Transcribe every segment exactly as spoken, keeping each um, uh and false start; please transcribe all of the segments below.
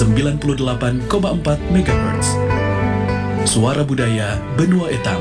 sembilan puluh delapan koma empat megahertz. Suara Budaya Benua Etam.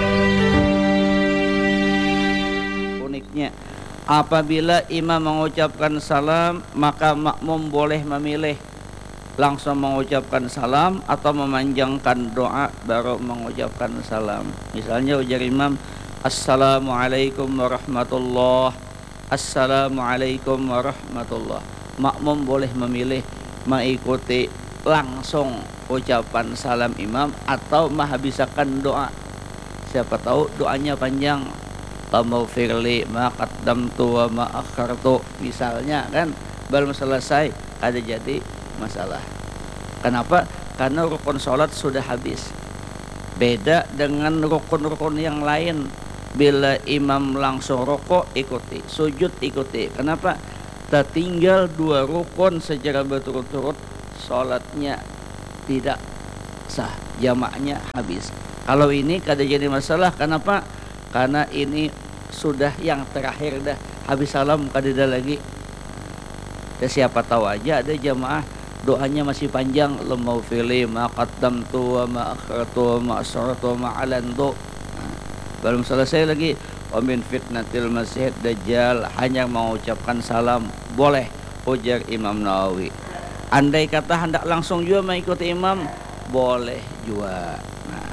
Uniknya, apabila imam mengucapkan salam, maka makmum boleh memilih langsung mengucapkan salam atau memanjangkan doa baru mengucapkan salam. Misalnya ujar imam, Assalamualaikum warahmatullah, Assalamualaikum warahmatullah. Makmum boleh memilih mengikuti langsung ucapan salam imam atau menghabiskan doa. Siapa tahu doanya panjang, Allahumma ma qaddamtu wa ma akhartu, misalnya kan, belum selesai ada jadi masalah. Kenapa? Karena rukun sholat sudah habis. Beda dengan rukun-rukun yang lain. Bila imam langsung rokok, ikuti. Sujud, ikuti. Kenapa? Tertinggal dua rukun secara berturut-turut, sholatnya tidak sah, jamaknya habis. Kalau ini kada jadi masalah. Kenapa? Karena ini sudah yang terakhir dah, habis salam kada ada lagi. Dan siapa tahu aja ada jamaah doanya masih panjang, Allahumma fili ma qaddamtu wa ma akhartu wa ma asrartu wa ma alantu. Belum selesai lagi, wa min fitnatil masih dajjal, hanya mengucapkan salam boleh, ujar Imam Nawawi. Andai kata hendak langsung juga mengikuti imam, boleh juga. Nah,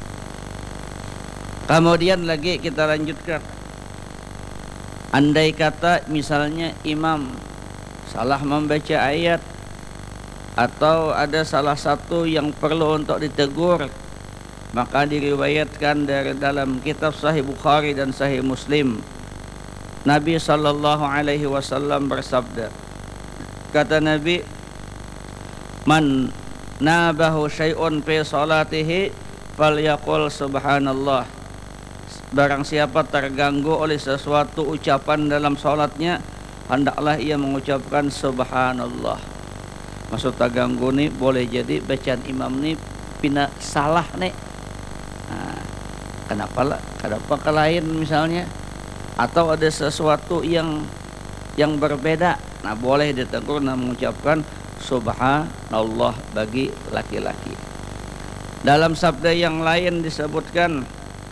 kemudian lagi kita lanjutkan. Andai kata misalnya imam salah membaca ayat atau ada salah satu yang perlu untuk ditegur, maka diriwayatkan dari dalam kitab Sahih Bukhari dan Sahih Muslim, Nabi sallallahu alaihi wasallam bersabda, kata Nabi, man nabahu syai'un fi salatihi falyaqul subhanallah. Barang siapa terganggu oleh sesuatu ucapan dalam salatnya, hendaklah ia mengucapkan subhanallah. Maksud terganggu ni boleh jadi bacaan imam ni pina salah nih. Nah, kenapa lah? Kenapa ke lain misalnya? Atau ada sesuatu yang yang berbeda. Nah, boleh ditegur dan mengucapkan subhanallah bagi laki-laki. Dalam sabda yang lain disebutkan,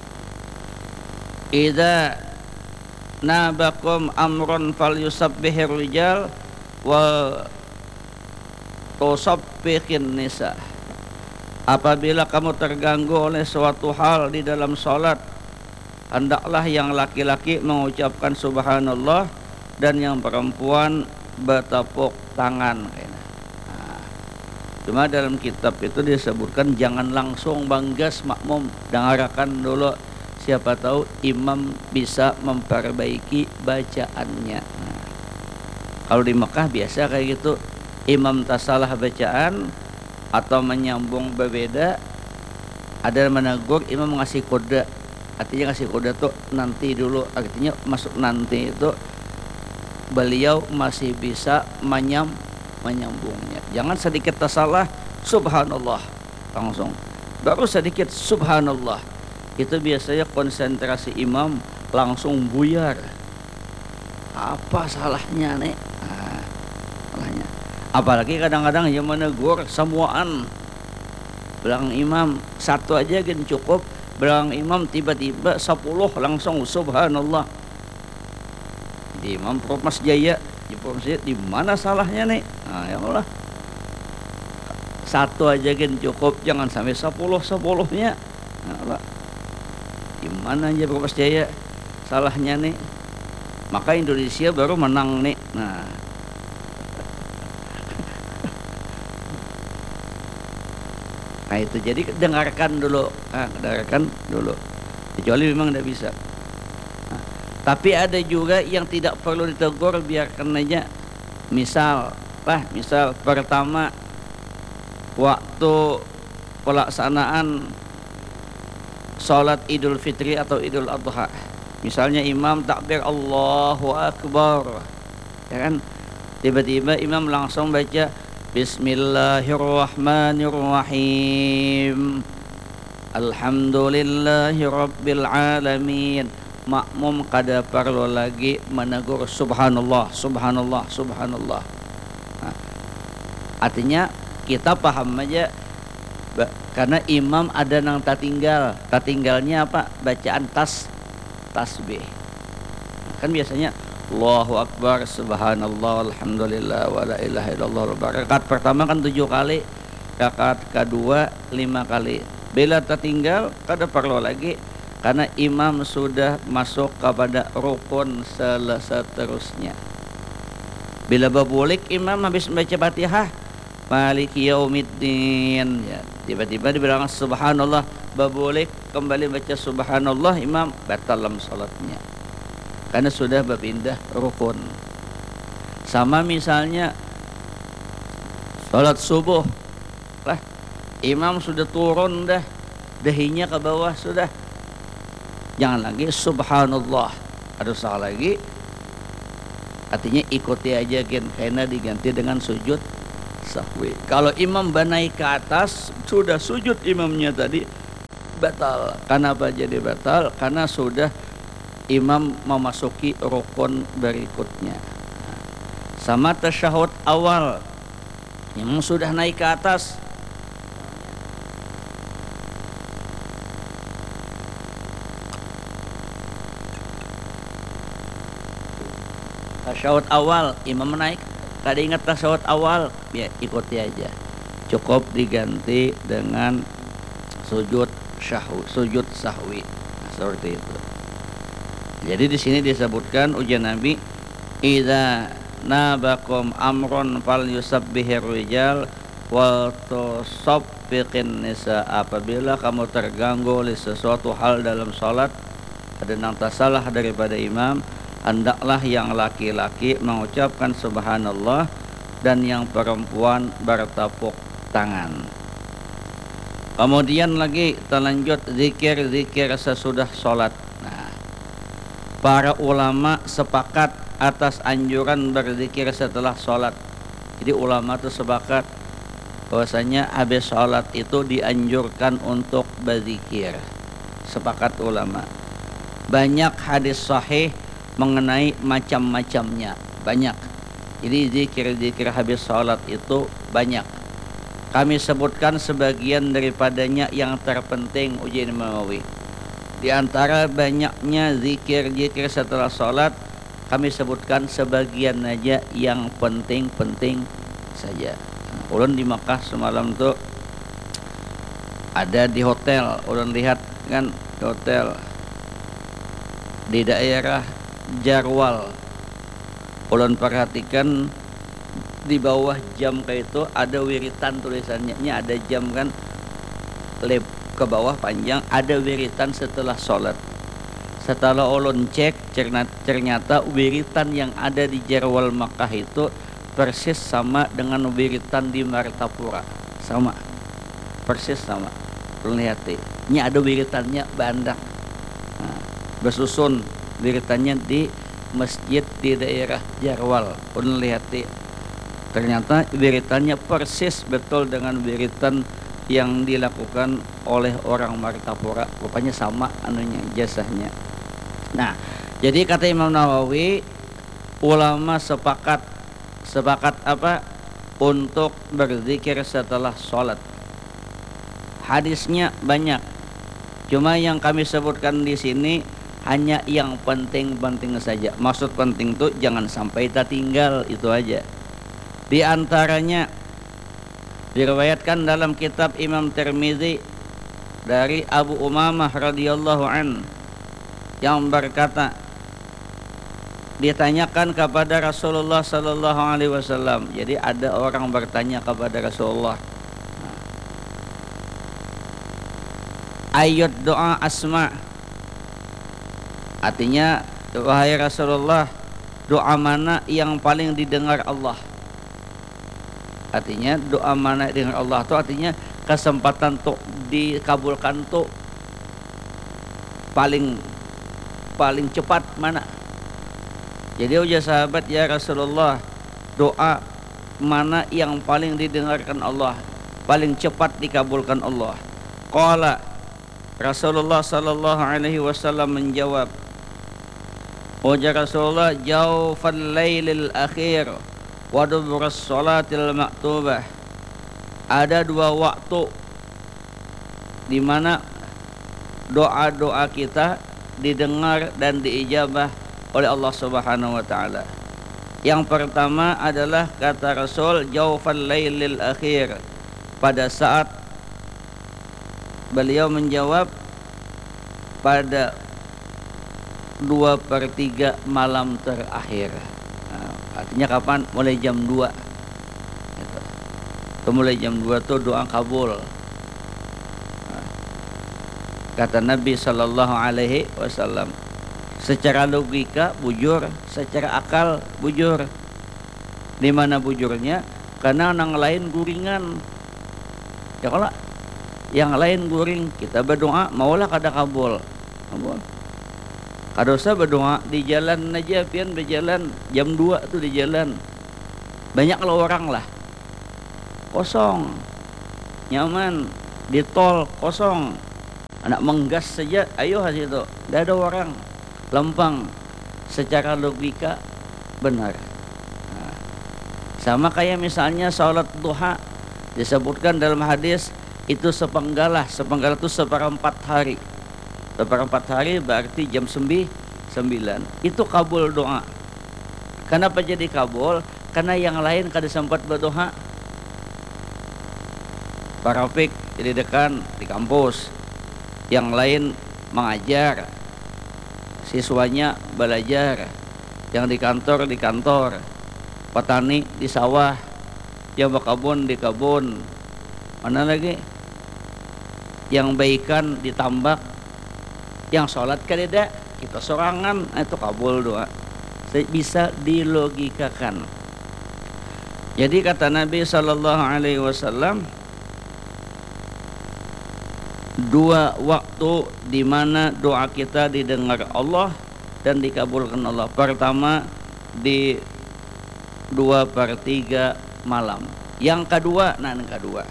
idza nabakum amrun falyusabbihir rijal wa tusabbihin nisa. Apabila kamu terganggu oleh suatu hal di dalam salat, hendaklah yang laki-laki mengucapkan subhanallah dan yang perempuan bertepuk tangan. Nah, cuma dalam kitab itu disebutkan jangan langsung banggas makmum, dengarkan dulu, siapa tahu imam bisa memperbaiki bacaannya. Nah, kalau di Mekah biasa kayak gitu, imam tak salah bacaan atau menyambung berbeda, ada yang menegur, imam mengasih kode. Artinya ngasih kode tuh nanti dulu, artinya masuk nanti itu beliau masih bisa menyam menyambungnya. Jangan sedikit tersalah subhanallah langsung, baru sedikit subhanallah, itu biasanya konsentrasi imam langsung buyar. Apa salahnya nih? Nah, salahnya. Apalagi kadang-kadang yang menegur semuaan, bilang imam satu aja kan cukup, bilang imam tiba-tiba sepuluh langsung subhanallah. Di Imam Prof Jaya di Prof Jaya, di mana salahnya nih? Nah, ya Allah, satu aja kan cukup, jangan sampai sepuluh sepuluhnya. Nah, Allah, di mana aja Prof Jaya salahnya nih? Maka Indonesia baru menang nih. Nah, nah itu jadi dengarkan dulu, nah, dengarkan dulu, kecuali memang tidak bisa. Nah, tapi ada juga yang tidak perlu ditegur, biarkan aja. Misal, lah, misal pertama waktu pelaksanaan sholat Idul Fitri atau Idul Adha, misalnya imam takbir Allahu Akbar, ya kan? Tiba-tiba imam langsung baca Bismillahirrahmanirrahim, Alhamdulillahi Rabbil Alamin. Makmum kada perlu lagi menegur subhanallah, subhanallah, subhanallah. Nah, artinya Kita paham aja ba- karena imam ada nang tatinggal. Tatinggalnya apa? Bacaan tas tasbih. Kan biasanya Allahu Akbar, Subhanallah, Alhamdulillah, wa la ilaha illallah. Rakaat pertama kan tujuh kali, rakaat kedua lima kali. Bila tertinggal, kada perlu lagi karena imam sudah masuk kepada rukun seterusnya. Bila babulik imam habis membaca Fatihah, Maliki Yaumiddin, ya, tiba-tiba dibilang Subhanallah, babulik kembali baca Subhanallah, imam batal salatnya. Karena sudah berpindah rukun. Sama misalnya sholat subuh lah, imam sudah turun dah, dahinya ke bawah sudah, jangan lagi subhanallah, ada salah lagi, artinya ikuti aja gen, karena diganti dengan sujud sahwi. Kalau imam naik ke atas, sudah sujud imamnya tadi batal. Kenapa jadi batal? Karena sudah imam memasuki rukun berikutnya. Sama tasyahud awal, imam sudah naik ke atas, tasyahud awal imam naik, kada ingat tasyahud awal, ya ikuti aja, cukup diganti dengan sujud sahwi, sujud sahwi. Nah, seperti itu. Jadi di sini disebutkan ujian Nabi, idza nabakum amrun fal yusabbihir rijal wa tusabbiqin nisa. Apabila kamu terganggu oleh sesuatu hal dalam salat, ada yang salah daripada imam, hendaklah yang laki-laki mengucapkan subhanallah dan yang perempuan bertepuk tangan. Kemudian lagi terlanjut zikir-zikir sesudah salat. Para ulama sepakat atas anjuran berzikir setelah sholat. Jadi ulama itu sepakat bahwasanya habis sholat itu dianjurkan untuk berzikir. Sepakat ulama. Banyak hadis sahih mengenai macam-macamnya. Banyak. Jadi zikir-zikir habis sholat itu banyak. Kami sebutkan sebagian daripadanya yang terpenting ujian Nawawi. Di antara banyaknya zikir-zikir setelah sholat, kami sebutkan sebagian aja yang penting-penting saja. Ulun di Makkah semalam tuh ada di hotel, ulun lihat kan di hotel di daerah Jarwal. Ulun perhatikan di bawah jam kayak itu ada wiritan tulisannya, ada jam kan, leb ke bawah panjang, ada wiritan setelah sholat. Setelah ulun cek, ternyata wiritan yang ada di Jarwal Makkah itu persis sama dengan wiritan di Martapura, sama, persis sama. Ulun lihat ini ada wiritannya bandak, nah, bersusun wiritannya di masjid di daerah Jarwal. Ulun lihat ternyata wiritannya persis betul dengan wiritan yang dilakukan oleh orang Martapura, rupanya sama anunya, jasanya. Nah, jadi kata Imam Nawawi, ulama sepakat sepakat apa? Untuk berzikir setelah sholat. Hadisnya banyak, cuma yang kami sebutkan di sini hanya yang penting-penting saja. Maksud penting tuh jangan sampai tertinggal, itu aja. Di antaranya diriwayatkan dalam kitab Imam Tirmizi dari Abu Umamah radhiyallahu an yang berkata, ditanyakan kepada Rasulullah sallallahu alaihi wasallam. Jadi ada orang bertanya kepada Rasulullah, ayyud doa asma, artinya wahai Rasulullah, doa mana yang paling didengar Allah? Artinya doa mana dengan Allah itu artinya kesempatan untuk dikabulkan tuh paling paling cepat mana? Jadi ujar sahabat, ya Rasulullah, doa mana yang paling didengarkan Allah, paling cepat dikabulkan Allah? Qala, Rasulullah sallallahu alaihi wasallam menjawab, ujar Rasulullah, jawfal lailil akhir wa dubras salatil maktubah. ada dua waktu di mana doa-doa kita didengar dan diijabah oleh Allah Subhanahu wa taala. Yang pertama adalah kata Rasul jaufal lailil akhir, pada saat beliau menjawab pada dua per tiga malam terakhir. Nah, artinya kapan? Mulai jam dua. Gitu. Itu mulai jam dua tuh doa kabul. Nah, kata Nabi Sallallahu Alaihi Wasallam, secara logika bujur, secara akal bujur. Di mana bujurnya? Karena yang lain guringan. Ya kalau yang lain guring, kita berdoa maulah kada kabul. Kabul. Kada usah berdoa di jalan aja, pian berjalan jam dua tuh di jalan. Banyak lah orang lah. Kosong. Nyaman. Di tol kosong. Anak menggas saja, ayo hasil itu. Tidak ada orang. Lempang. Secara logika benar. Nah, sama kayak misalnya sholat duha, disebutkan dalam hadis itu sepenggalah. Sepenggalah itu seperempat hari. Seperempat hari berarti jam sembilan. Itu kabul doa. Kenapa jadi kabul? Karena yang lain kada sempat berdoa. Parafik jadi dekan di kampus, yang lain mengajar, siswanya belajar, yang di kantor di kantor, petani di sawah, yang berkebun di kebun, mana lagi yang baikan di tambak, yang sholat kadeda kita sorangan, itu kabul doa. Bisa dilogikakan. Jadi kata Nabi Sallallahu Alaihi Wasallam, dua waktu di mana doa kita didengar Allah dan dikabulkan Allah. Pertama di dua per tiga malam. Yang kedua, nah yang kedua,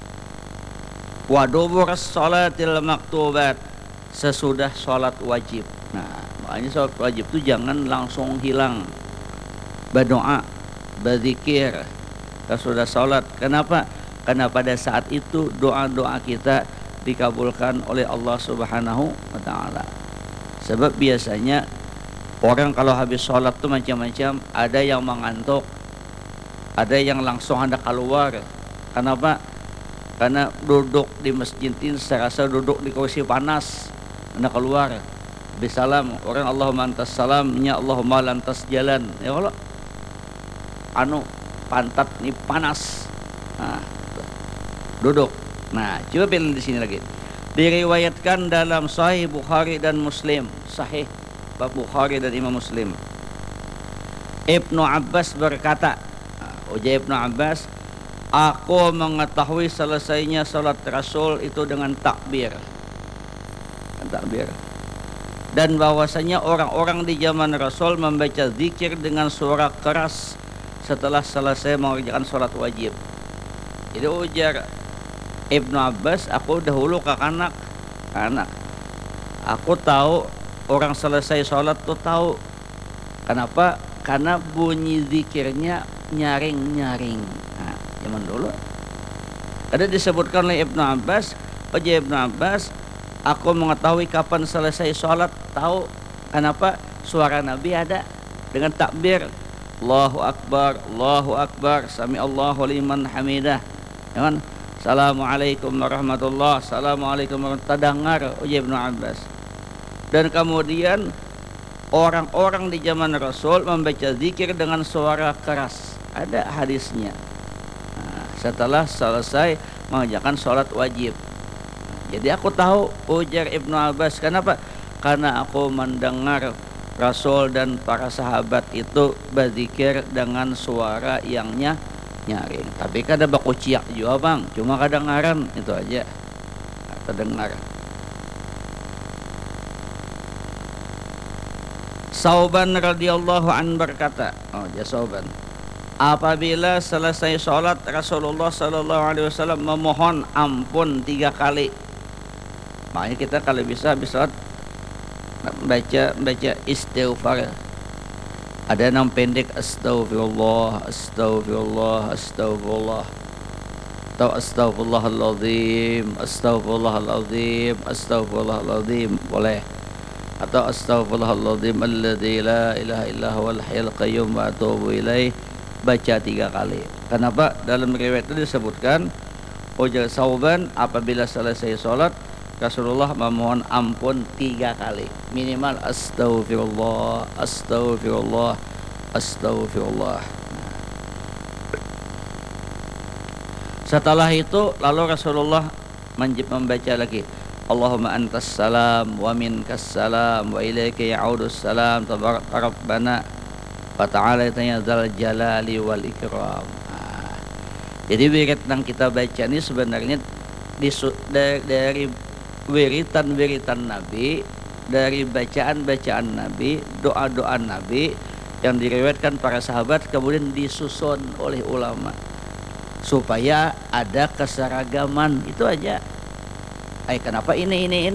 wa dubur sholatil maktubat, sesudah sholat wajib. Nah, makanya sholat wajib itu jangan langsung hilang. Berdoa, berzikir sesudah sholat. Kenapa? Karena pada saat itu doa-doa kita dikabulkan oleh Allah Subhanahu wa taala. Sebab biasanya orang kalau habis sholat tuh macam-macam, ada yang mengantuk, ada yang langsung hendak keluar. Kenapa? Karena duduk di masjid ini serasa duduk di kursi panas, hendak keluar. Bisalam, orang Allahumma antas salam, nya Allahumma lantas jalan. Ya Allah, anu pantat ini panas. Nah, duduk. Nah, coba pilih di sini lagi. Diriwayatkan dalam Sahih Bukhari dan Muslim, Sahih Bab Bukhari dan Imam Muslim. Ibnu Abbas berkata, ujar Ibnu Abbas, aku mengetahui selesainya salat Rasul itu dengan takbir. Takbir. Dan bahwasanya orang-orang di zaman Rasul membaca zikir dengan suara keras setelah selesai mengerjakan salat wajib. Jadi ujar Ibnu Abbas, aku dahulu ke anak anak aku tahu orang selesai sholat tuh tahu. Kenapa? Karena bunyi zikirnya nyaring-nyaring. Nah, zaman dulu ada disebutkan oleh Ibnu Abbas, ujar Ibnu Abbas, aku mengetahui kapan selesai sholat, tahu. Kenapa? Suara Nabi ada dengan takbir, Allahu Akbar, Allahu Akbar, Sami Allahu liman hamidah. Ya kan? Assalamualaikum warahmatullahi wabarakatuh. Assalamualaikum warahmatullahi wabarakatuh. Terdengar ujar Ibnu Abbas. Dan kemudian orang-orang di zaman Rasul membaca zikir dengan suara keras. Ada hadisnya. Nah, setelah selesai mengerjakan sholat wajib. Jadi aku tahu, ujar Ibnu Abbas. Kenapa? Karena aku mendengar Rasul dan para sahabat itu berzikir dengan suara yang nyaring. Tapi kada baku ciak juga bang, cuma kedengaran itu aja, terdengar. Sauban radhiyallahu an berkata, oh ya Sauban, apabila selesai sholat Rasulullah sallallahu alaihi wasallam memohon ampun tiga kali. Makanya kita kalau bisa habis sholat baca baca istighfar. Ada nama pendek, astagfirullah, astagfirullah, astagfirullah. atau astaghfirullahaladzim, astaghfirullahaladzim, astaghfirullahaladzim boleh, atau astaghfirullahaladzim alladzi la ilaha illa huwal hayyul qayyum wa atubu ilaih, baca tiga kali. Kenapa? Dalam riwayat itu disebutkan ujar sauban apabila selesai sholat Rasulullah memohon ampun tiga kali minimal, astaghfirullah, astaghfirullah, astaghfirullah. Setelah itu lalu Rasulullah membaca lagi, Allahumma antas salam wa minkas salam wa ilaika ya'udus salam tabarak rabbana wa ta'ala dzal jalali wal ikram. Nah, jadi wirid yang kita baca ini sebenarnya disu, dari, dari wiritan-wiritan Nabi, dari bacaan-bacaan Nabi, doa-doa Nabi yang diriwayatkan para sahabat kemudian disusun oleh ulama supaya ada keseragaman. Itu aja. Ay, kenapa ini ini ini